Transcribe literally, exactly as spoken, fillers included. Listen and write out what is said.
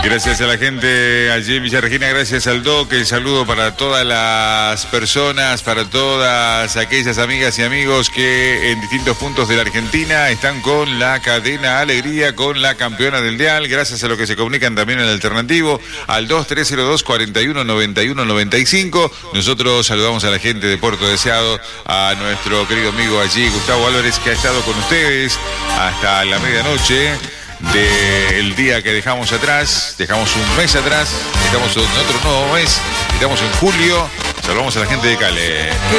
Gracias a la gente allí en Villa Regina, gracias al Doc, el saludo para todas las personas, para todas aquellas amigas y amigos que en distintos puntos de la Argentina están con la cadena Alegría, con la campeona del Dial, gracias a los que se comunican también en el alternativo, al dos tres cero dos, cuatro uno, nueve uno, nueve cinco. Nosotros saludamos a la gente de Puerto Deseado, a nuestro querido amigo allí, Gustavo Álvarez, que ha estado con ustedes hasta la medianoche del día que dejamos atrás. Dejamos un mes atrás, estamos en otro nuevo mes, estamos en julio. Saludamos a la gente de Cale.